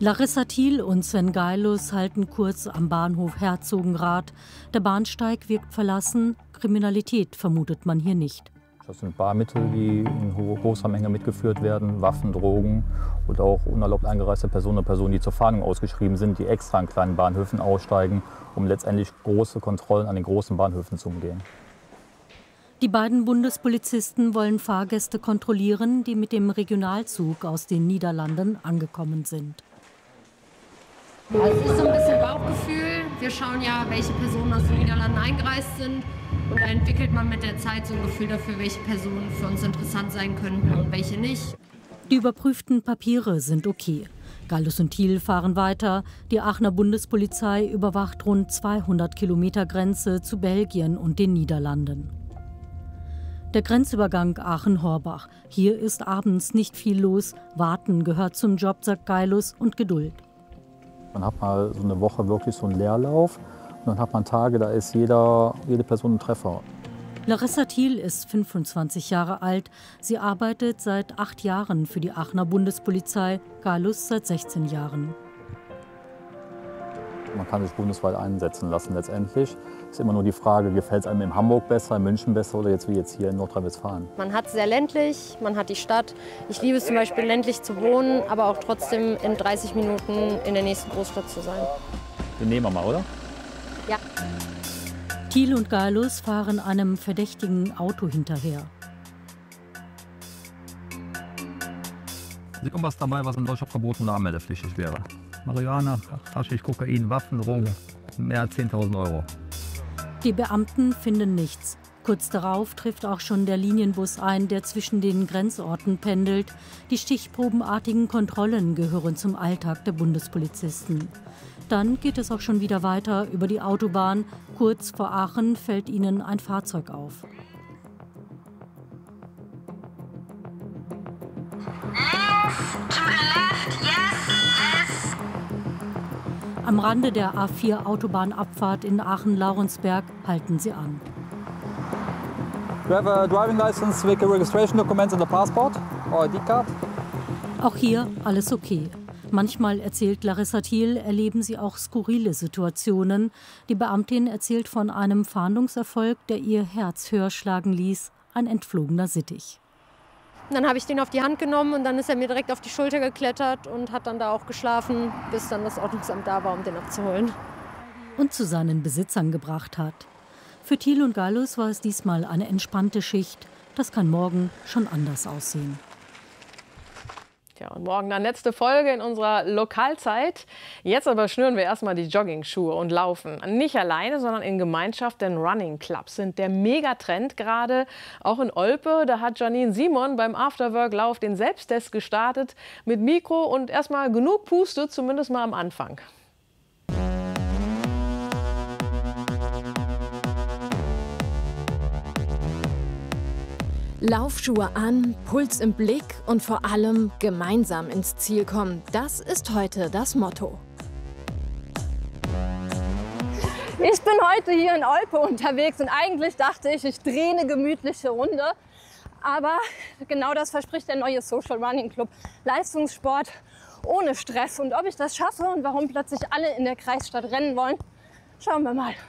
Larissa Thiel und Sven Geilus halten kurz am Bahnhof Herzogenrath. Der Bahnsteig wirkt verlassen, Kriminalität vermutet man hier nicht. Das sind Barmittel, die in großer Menge mitgeführt werden, Waffen, Drogen oder auch unerlaubt eingereiste Personen oder Personen, die zur Fahndung ausgeschrieben sind, die extra an kleinen Bahnhöfen aussteigen, um letztendlich große Kontrollen an den großen Bahnhöfen zu umgehen. Die beiden Bundespolizisten wollen Fahrgäste kontrollieren, die mit dem Regionalzug aus den Niederlanden angekommen sind. Also es ist so ein bisschen Bauchgefühl. Wir schauen ja, welche Personen aus den Niederlanden eingereist sind. Und da entwickelt man mit der Zeit so ein Gefühl dafür, welche Personen für uns interessant sein könnten und welche nicht. Die überprüften Papiere sind okay. Geilus und Thiel fahren weiter. Die Aachener Bundespolizei überwacht rund 200 Kilometer Grenze zu Belgien und den Niederlanden. Der Grenzübergang Aachen-Horbach. Hier ist abends nicht viel los. Warten gehört zum Job, sagt Geilus, und Geduld. Man hat mal so eine Woche wirklich so einen Leerlauf. Und dann hat man Tage, da ist jede Person ein Treffer. Larissa Thiel ist 25 Jahre alt. Sie arbeitet seit 8 Jahren für die Aachener Bundespolizei, Geilus seit 16 Jahren. Man kann sich bundesweit einsetzen lassen letztendlich. Es ist immer nur die Frage, gefällt es einem in Hamburg besser, in München besser oder jetzt wie jetzt hier in Nordrhein-Westfalen. Man hat es sehr ländlich, man hat die Stadt. Ich liebe es zum Beispiel ländlich zu wohnen, aber auch trotzdem in 30 Minuten in der nächsten Großstadt zu sein. Den nehmen wir mal, oder? Ja. Thiel und Geilus fahren einem verdächtigen Auto hinterher. Ist irgendwas dabei, was in Deutschland verboten oder anmeldepflichtig wäre? Marihuana, Haschisch, Kokain, Waffen, Drogen, mehr als 10.000 Euro. Die Beamten finden nichts. Kurz darauf trifft auch schon der Linienbus ein, der zwischen den Grenzorten pendelt. Die stichprobenartigen Kontrollen gehören zum Alltag der Bundespolizisten. Dann geht es auch schon wieder weiter über die Autobahn. Kurz vor Aachen fällt ihnen ein Fahrzeug auf. Am Rande der A4-Autobahnabfahrt in Aachen-Laurensberg halten sie an. You have a driving license with a registration documents and a passport or ID card? Auch hier alles okay. Manchmal, erzählt Larissa Thiel, erleben sie auch skurrile Situationen. Die Beamtin erzählt von einem Fahndungserfolg, der ihr Herz höher schlagen ließ, ein entflogener Sittich. Dann habe ich den auf die Hand genommen und dann ist er mir direkt auf die Schulter geklettert und hat dann da auch geschlafen, bis dann das Ordnungsamt da war, um den abzuholen. Und zu seinen Besitzern gebracht hat. Für Thiel und Geilus war es diesmal eine entspannte Schicht. Das kann morgen schon anders aussehen. Ja, und morgen dann letzte Folge in unserer Lokalzeit. Jetzt aber schnüren wir erstmal die Jogging-Schuhe und laufen. Nicht alleine, sondern in Gemeinschaft, denn Running Clubs sind der Megatrend gerade. Auch in Olpe, da hat Janine Simon beim Afterwork-Lauf den Selbsttest gestartet mit Mikro und erstmal genug Puste, zumindest mal am Anfang. Laufschuhe an, Puls im Blick und vor allem gemeinsam ins Ziel kommen. Das ist heute das Motto. Ich bin heute hier in Olpe unterwegs und eigentlich dachte ich, ich drehe eine gemütliche Runde. Aber genau das verspricht der neue Social Running Club. Leistungssport ohne Stress. Und ob ich das schaffe und warum plötzlich alle in der Kreisstadt rennen wollen, schauen wir mal.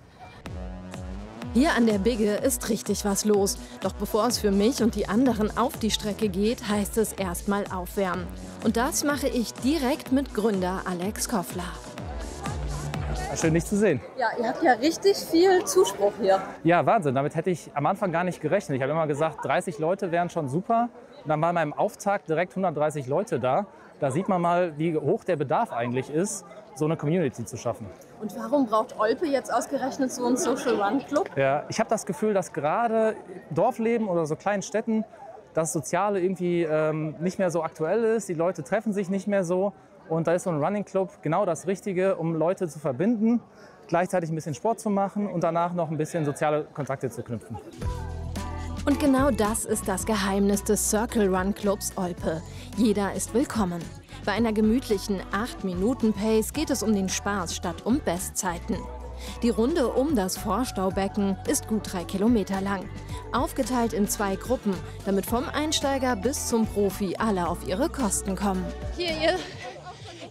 Hier an der Bigge ist richtig was los. Doch bevor es für mich und die anderen auf die Strecke geht, heißt es erstmal aufwärmen. Und das mache ich direkt mit Gründer Alex Koffler. Schön, dich zu sehen. Ja, ihr habt ja richtig viel Zuspruch hier. Ja, Wahnsinn. Damit hätte ich am Anfang gar nicht gerechnet. Ich habe immer gesagt, 30 Leute wären schon super. Und dann waren beim Auftakt direkt 130 Leute da. Da sieht man mal, wie hoch der Bedarf eigentlich ist, so eine Community zu schaffen. Und warum braucht Olpe jetzt ausgerechnet so einen Social Run Club? Ja, ich habe das Gefühl, dass gerade Dorfleben oder so kleinen Städten das Soziale irgendwie nicht mehr so aktuell ist. Die Leute treffen sich nicht mehr so. Und da ist so ein Running Club genau das Richtige, um Leute zu verbinden, gleichzeitig ein bisschen Sport zu machen und danach noch ein bisschen soziale Kontakte zu knüpfen. Und genau das ist das Geheimnis des Circle Run Clubs Olpe. Jeder ist willkommen. Bei einer gemütlichen 8-Minuten-Pace geht es um den Spaß statt um Bestzeiten. Die Runde um das Vorstaubecken ist gut 3 Kilometer lang. Aufgeteilt in 2 Gruppen, damit vom Einsteiger bis zum Profi alle auf ihre Kosten kommen. Hier,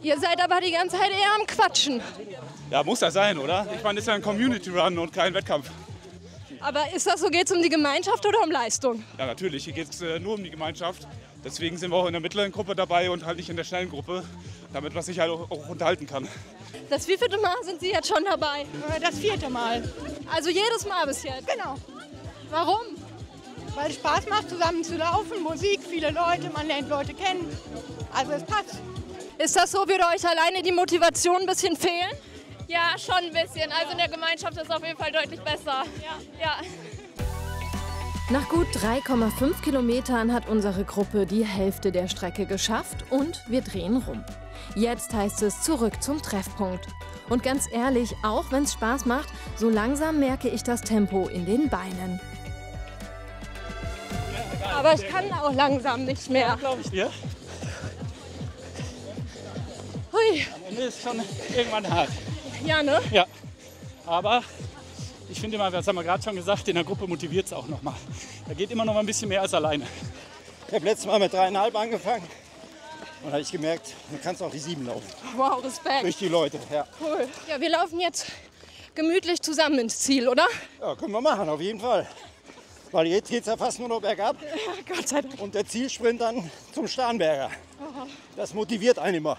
Ihr seid aber die ganze Zeit eher am Quatschen. Ja, muss das sein, oder? Ich meine, das ist ja ein Community-Run und kein Wettkampf. Aber ist das so, geht es um die Gemeinschaft oder um Leistung? Ja, natürlich. Hier geht es nur um die Gemeinschaft. Deswegen sind wir auch in der mittleren Gruppe dabei und halt nicht in der schnellen Gruppe, damit man sich halt auch unterhalten kann. Das wievielte Mal sind Sie jetzt schon dabei? Das 4. Mal. Also jedes Mal bis jetzt? Genau. Warum? Weil es Spaß macht, zusammen zu laufen, Musik, viele Leute, man lernt Leute kennen. Also es passt. Ist das so, würde euch alleine die Motivation ein bisschen fehlen? Ja, schon ein bisschen. Also in der Gemeinschaft ist es auf jeden Fall deutlich besser. Ja. Nach gut 3,5 Kilometern hat unsere Gruppe die Hälfte der Strecke geschafft und wir drehen rum. Jetzt heißt es zurück zum Treffpunkt. Und ganz ehrlich, auch wenn es Spaß macht, so langsam merke ich das Tempo in den Beinen. Aber ich kann auch langsam nicht mehr. Glaube ich dir. Hui. Am Ende ist es schon irgendwann hart. Ja, ne? Ja. Aber ich finde immer, das haben wir gerade schon gesagt, in der Gruppe motiviert es auch noch mal. Da geht immer noch mal ein bisschen mehr als alleine. Ich habe letztes Mal mit 3,5 angefangen und habe ich gemerkt, du kannst auch die 7 laufen. Wow, Respekt. Durch die Leute, ja. Cool. Ja, wir laufen jetzt gemütlich zusammen ins Ziel, oder? Ja, können wir machen, auf jeden Fall. Weil jetzt geht es ja fast nur noch bergab. Ja, Gott sei Dank. Und der Zielsprint dann zum Starnberger. Das motiviert einen immer.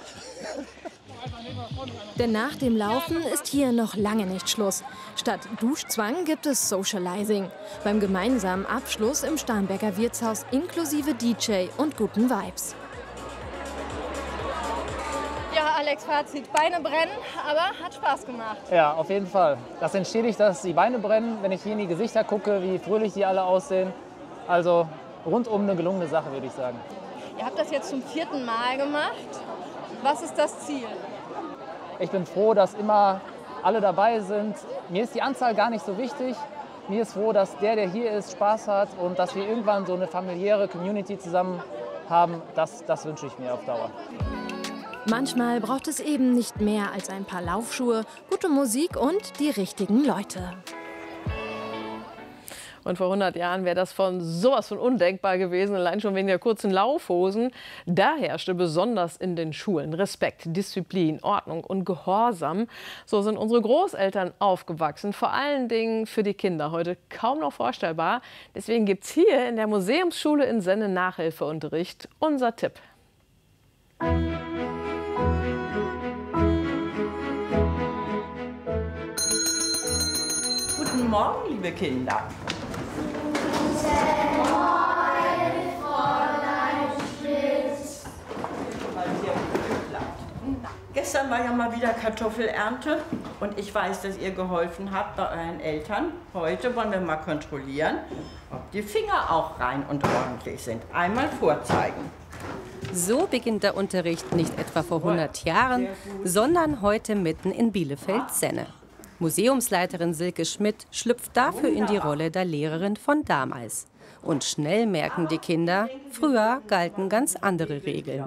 Denn nach dem Laufen ist hier noch lange nicht Schluss. Statt Duschzwang gibt es Socializing. Beim gemeinsamen Abschluss im Starnberger Wirtshaus inklusive DJ und guten Vibes. Ja, Alex, Fazit. Beine brennen, aber hat Spaß gemacht. Ja, auf jeden Fall. Das entstetigt, dass die Beine brennen, wenn ich hier in die Gesichter gucke, wie fröhlich die alle aussehen. Also rundum eine gelungene Sache, würde ich sagen. Ihr habt das jetzt zum 4. Mal gemacht. Was ist das Ziel? Ich bin froh, dass immer alle dabei sind. Mir ist die Anzahl gar nicht so wichtig. Mir ist froh, dass der hier ist, Spaß hat und dass wir irgendwann so eine familiäre Community zusammen haben. Das wünsche ich mir auf Dauer. Manchmal braucht es eben nicht mehr als ein paar Laufschuhe, gute Musik und die richtigen Leute. Und vor 100 Jahren wäre das sowas von undenkbar gewesen, allein schon wegen der kurzen Laufhosen. Da herrschte besonders in den Schulen Respekt, Disziplin, Ordnung und Gehorsam. So sind unsere Großeltern aufgewachsen, vor allen Dingen für die Kinder. Heute kaum noch vorstellbar. Deswegen gibt es hier in der Museumsschule in Senne Nachhilfeunterricht. Unser Tipp. Guten Morgen, liebe Kinder. Gestern war ja mal wieder Kartoffelernte und ich weiß, dass ihr geholfen habt bei euren Eltern. Heute wollen wir mal kontrollieren, ob die Finger auch rein und ordentlich sind. Einmal vorzeigen. So beginnt der Unterricht nicht etwa vor 100 Jahren, sondern heute mitten in Bielefeld-Senne. Museumsleiterin Silke Schmidt schlüpft dafür in die Rolle der Lehrerin von damals. Und schnell merken die Kinder, früher galten ganz andere Regeln.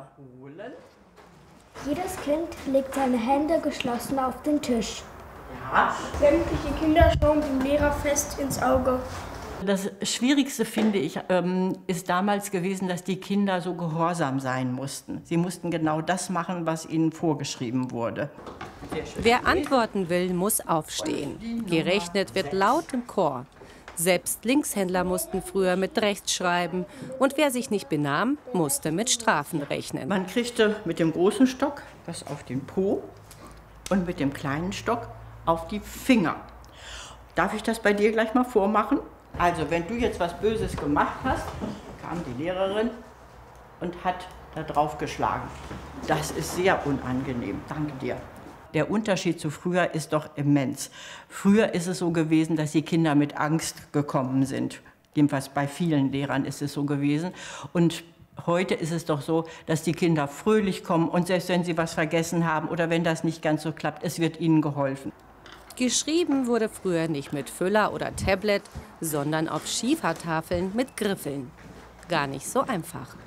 Jedes Kind legt seine Hände geschlossen auf den Tisch. Ja. Sämtliche Kinder schauen dem Lehrer fest ins Auge. Das Schwierigste, finde ich, ist damals gewesen, dass die Kinder so gehorsam sein mussten. Sie mussten genau das machen, was ihnen vorgeschrieben wurde. Wer antworten will, muss aufstehen. Gerechnet wird laut im Chor. Selbst Linkshändler mussten früher mit rechts schreiben. Und wer sich nicht benahm, musste mit Strafen rechnen. Man kriegte mit dem großen Stock das auf den Po und mit dem kleinen Stock auf die Finger. Darf ich das bei dir gleich mal vormachen? Also, wenn du jetzt was Böses gemacht hast, kam die Lehrerin und hat da drauf geschlagen. Das ist sehr unangenehm. Danke dir. Der Unterschied zu früher ist doch immens. Früher ist es so gewesen, dass die Kinder mit Angst gekommen sind. Jedenfalls bei vielen Lehrern ist es so gewesen. Und heute ist es doch so, dass die Kinder fröhlich kommen und selbst wenn sie was vergessen haben oder wenn das nicht ganz so klappt, es wird ihnen geholfen. Geschrieben wurde früher nicht mit Füller oder Tablet, sondern auf Schiefertafeln mit Griffeln. Gar nicht so einfach.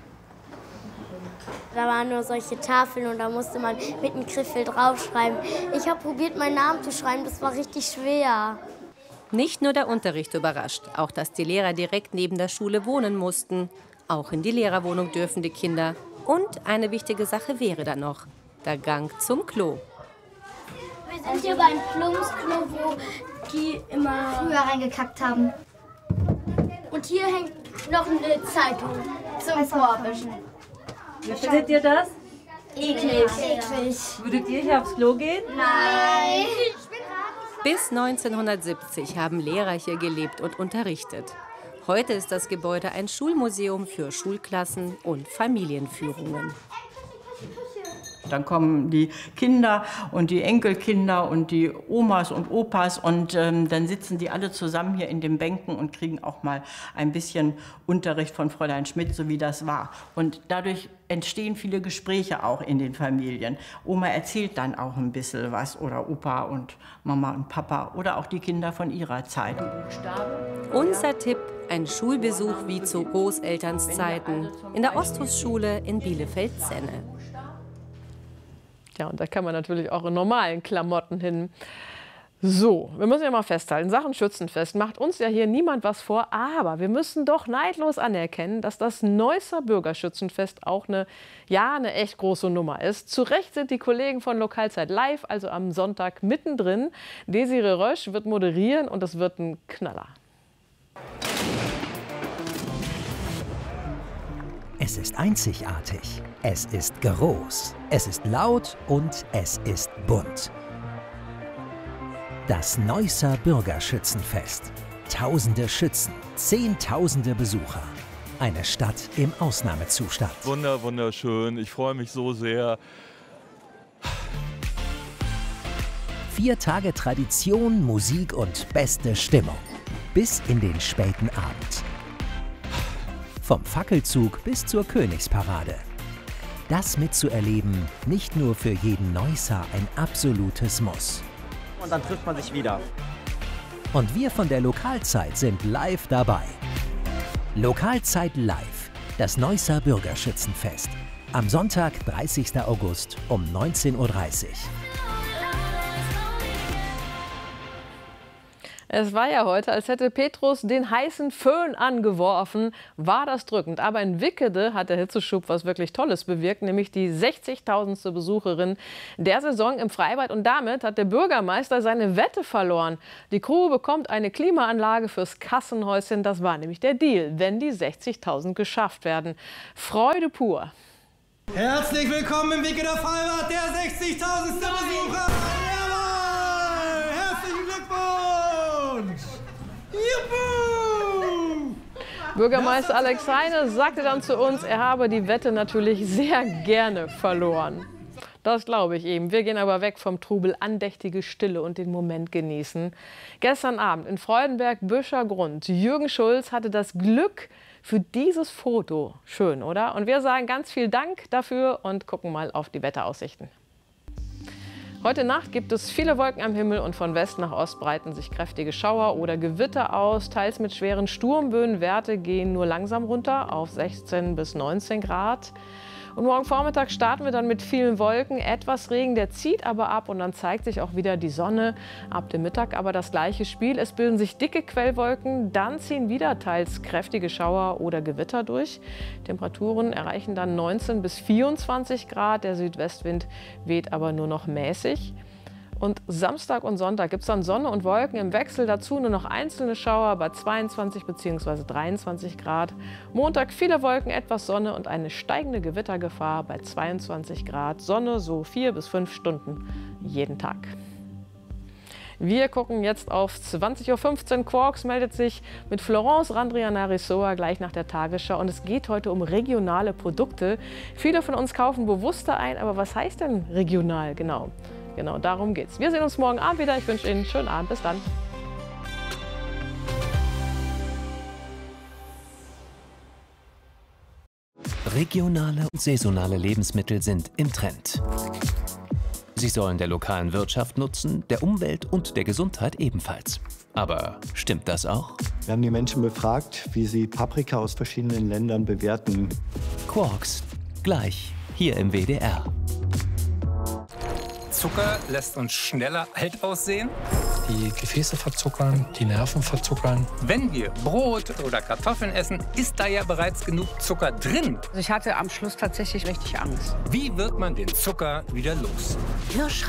Da waren nur solche Tafeln und da musste man mit einem Griffel draufschreiben. Ich habe probiert, meinen Namen zu schreiben, das war richtig schwer. Nicht nur der Unterricht überrascht, auch dass die Lehrer direkt neben der Schule wohnen mussten. Auch in die Lehrerwohnung dürfen die Kinder. Und eine wichtige Sache wäre da noch: der Gang zum Klo. Wir sind hier beim Plumpsklo, wo die immer früher reingekackt haben. Und hier hängt noch eine Zeitung zum Vorwischen. Wie findet ihr das? Eklig. Würdet ihr hier aufs Klo gehen? Nein. Bis 1970 haben Lehrer hier gelebt und unterrichtet. Heute ist das Gebäude ein Schulmuseum für Schulklassen und Familienführungen. Dann kommen die Kinder und die Enkelkinder und die Omas und Opas und dann sitzen die alle zusammen hier in den Bänken und kriegen auch mal ein bisschen Unterricht von Fräulein Schmidt, so wie das war. Und dadurch entstehen viele Gespräche auch in den Familien. Oma erzählt dann auch ein bisschen was oder Opa und Mama und Papa oder auch die Kinder von ihrer Zeit. Unser Tipp: ein Schulbesuch wie zu Großelterns Zeiten in der Osthus-Schule in Bielefeld-Senne. Ja, und da kann man natürlich auch in normalen Klamotten hin. So, wir müssen ja mal festhalten, Sachen Schützenfest macht uns ja hier niemand was vor, aber wir müssen doch neidlos anerkennen, dass das Neusser Bürgerschützenfest auch eine echt große Nummer ist. Zu Recht sind die Kollegen von Lokalzeit live, also am Sonntag mittendrin. Desiree Rösch wird moderieren und es wird ein Knaller. Es ist einzigartig, es ist groß, es ist laut und es ist bunt. Das Neusser Bürgerschützenfest. Tausende Schützen, Zehntausende Besucher. Eine Stadt im Ausnahmezustand. Wunderschön, ich freue mich so sehr. 4 Tage Tradition, Musik und beste Stimmung. Bis in den späten Abend. Vom Fackelzug bis zur Königsparade. Das mitzuerleben, nicht nur für jeden Neusser ein absolutes Muss. Und dann trifft man sich wieder. Und wir von der Lokalzeit sind live dabei. Lokalzeit live, das Neusser Bürgerschützenfest. Am Sonntag, 30. August um 19:30 Uhr. Es war ja heute, als hätte Petrus den heißen Föhn angeworfen. War das drückend. Aber in Wickede hat der Hitzeschub was wirklich Tolles bewirkt, nämlich die 60.000. Besucherin der Saison im Freibad. Und damit hat der Bürgermeister seine Wette verloren. Die Crew bekommt eine Klimaanlage fürs Kassenhäuschen. Das war nämlich der Deal, wenn die 60.000 geschafft werden. Freude pur. Herzlich willkommen im Wickeder Freibad, der 60.000. Besucher. Jawohl! Herzlichen Glückwunsch! Juhu! Bürgermeister Alex Heine sagte dann zu uns, er habe die Wette natürlich sehr gerne verloren. Das glaube ich ihm. Wir gehen aber weg vom Trubel, andächtige Stille und den Moment genießen. Gestern Abend in Freudenberg-Büscher Grund. Jürgen Schulz hatte das Glück für dieses Foto. Schön, oder? Und wir sagen ganz viel Dank dafür und gucken mal auf die Wetteraussichten. Heute Nacht gibt es viele Wolken am Himmel und von West nach Ost breiten sich kräftige Schauer oder Gewitter aus, teils mit schweren Sturmböen. Werte gehen nur langsam runter auf 16 bis 19 Grad. Und morgen Vormittag starten wir dann mit vielen Wolken, etwas Regen, der zieht aber ab und dann zeigt sich auch wieder die Sonne. Ab dem Mittag aber das gleiche Spiel. Es bilden sich dicke Quellwolken, dann ziehen wieder teils kräftige Schauer oder Gewitter durch. Temperaturen erreichen dann 19 bis 24 Grad. Der Südwestwind weht aber nur noch mäßig. Und Samstag und Sonntag gibt es dann Sonne und Wolken im Wechsel, dazu nur noch einzelne Schauer bei 22 bzw. 23 Grad. Montag viele Wolken, etwas Sonne und eine steigende Gewittergefahr bei 22 Grad. Sonne so 4 bis 5 Stunden jeden Tag. Wir gucken jetzt auf 20:15 Uhr. Quarks meldet sich mit Florence Randrianarisoa gleich nach der Tagesschau. Und es geht heute um regionale Produkte. Viele von uns kaufen bewusster ein, aber was heißt denn regional genau? Genau, darum geht's. Wir sehen uns morgen Abend wieder. Ich wünsche Ihnen einen schönen Abend. Bis dann. Regionale und saisonale Lebensmittel sind im Trend. Sie sollen der lokalen Wirtschaft nutzen, der Umwelt und der Gesundheit ebenfalls. Aber stimmt das auch? Wir haben die Menschen befragt, wie sie Paprika aus verschiedenen Ländern bewerten. Quarks, gleich hier im WDR. Zucker lässt uns schneller alt aussehen. die Gefäße verzuckern, die Nerven verzuckern. Wenn wir Brot oder Kartoffeln essen, ist da ja bereits genug Zucker drin. Ich hatte am Schluss tatsächlich richtig Angst. Wie wird man den Zucker wieder los?